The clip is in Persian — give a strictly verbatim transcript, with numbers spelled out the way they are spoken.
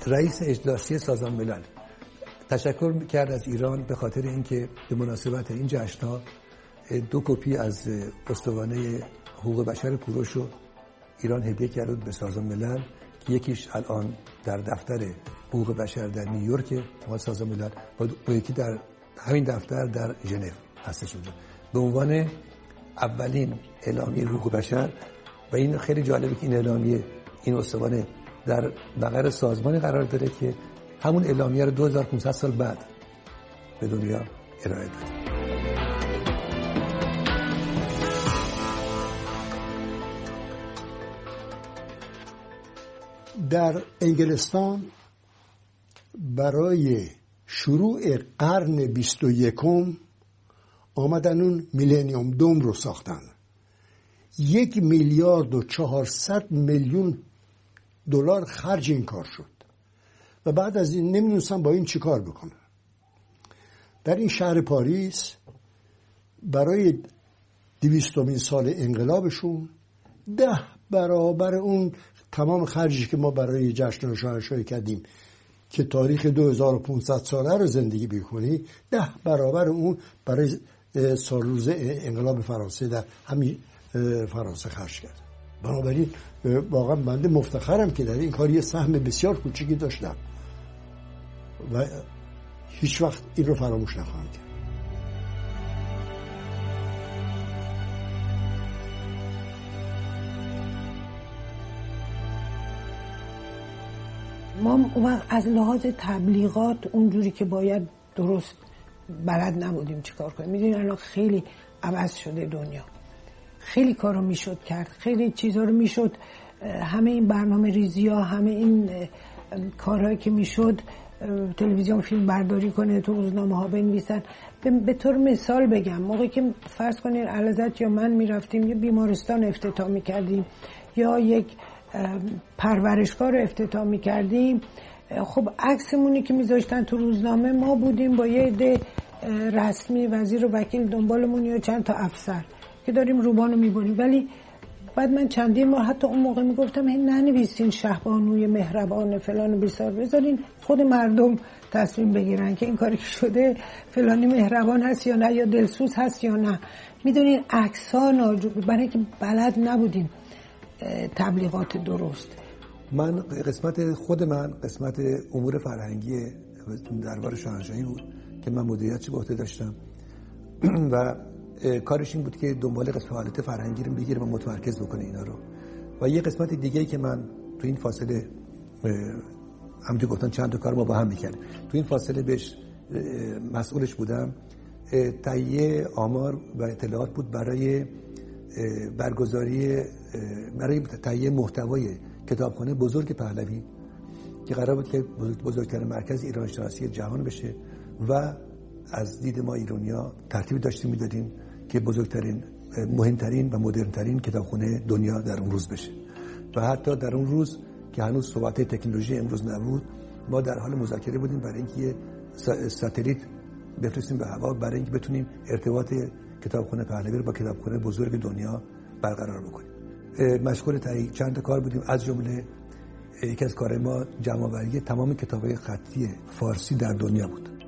رئیس اجلاسی سازمان ملل تشکر کرد از ایران به خاطر اینکه به مناسبت این جشن‌ها دو کپی از استوانه حقوق بشر کوروش رو ایران هدیه کرد به سازمان ملل که یکیش الان در دفتر حقوق بشر در نیویورک سازمان ملل و یکی در همین دفتر در ژنو هستش اونجا به عنوان اولین اعلامیه حقوق بشر. و این خیلی جالبه که این اعلامیه این استوانه در مقر سازمانی قرار داره که همون اعلامیه رو دو هزار و پانصد سال بعد به دنیا ارائه داد. در انگلستان برای شروع قرن بیست و یکم آمدن اون میلنیوم دوم رو ساختن. یک میلیارد و چهارصد میلیون دلار خرج این کار شد و بعد از این نمیدونستن با این چی کار بکنن. در این شهر پاریس برای دویستمین سال انقلابشون ده برابر اون تمام خرجی که ما برای جشن شاهنشاهی کردیم که تاریخ دو هزار و پانصد ساله رو زندگی بکنی، ده برابر اون برای سال روز انقلاب فرانسه در همین فرانسه خرج کرد. بنابراین واقعا بنده مفتخرم که در این کار یه سهم بسیار کوچیکی داشتم و هیچ وقت این رو فراموش نخواهم کرد. ما از لحاظ تبلیغات اونجوری که باید درست بلد نبودیم چیکار کنیم. میدونید الان خیلی عوض شده دنیا، خیلی کارو میشد کرد، خیلی چیزا رو میشد، همه این برنامه ریزی ها، همه این کارهایی که میشد، تلویزیون فیلم برداری کنه، تو روزنامه ها بنویسن. به طور مثال بگم موقعی که فرض کنین علازت یا من میرفتیم یه بیمارستان افتتاح میکردیم یا یک پرورشگاه رو افتتاح میکردیم، خب عکسمونی که میذاشتن تو روزنامه ما بودیم با یه عده رسمی، وزیر و وکیل دنبالمون یا چند تا افسر که داریم روبانو میبریم. ولی بعد من چندین بار حتی اون موقع میگفتم این ننویسین شهبانوی مهربان فلان و بیسار، بذارین خود مردم تصمیم بگیرن که این کاری که شده فلانی مهربان هست یا نه، یا دلسوز هست یا نه. میدونین عکس‌ها ناجور، برای که بلد نبودیم تبلیغات درست. من قسمت خود من قسمت امور فرهنگی دربار شاهنشاهی بود که من مدیریتش به عهده داشتم و کارش این بود که دنبال قسمت حالت فرهنگی رو بگیره و متمرکز بکنه اینا رو. و یه قسمت دیگه‌ای که من تو این فاصله همونطور گفتن چند تا کار ما با هم می‌کردیم، تو این فاصله بهش مسئولش بودم، تهیه آمار و اطلاعات بود برای برگزاری برای تهیه محتوای کتابخانه بزرگ پهلوی که قرار بود که بزرگترین مرکز ایران شناسی جهان بشه و از دید ما ایرانی‌ها ترتیب داشتیم میدادیم که بزرگترین، مهمترین و مدرنترین کتابخانه دنیا در اون روز بشه. و حتی در اون روز که هنوز صحبت تکنولوژی امروز نبود، ما در حال مذاکره بودیم برای اینکه ساتلیت بفرستیم به هوا برای اینکه بتونیم ارتباط کتابخانه پهلوی رو با کتابخانه بزرگ دنیا برقرار بکنیم. مشغول تهیه چند تا کار بودیم، از جمله یکی از کارهای ما جمع‌آوری تمام کتاب‌های خطی فارسی در دنیا بود.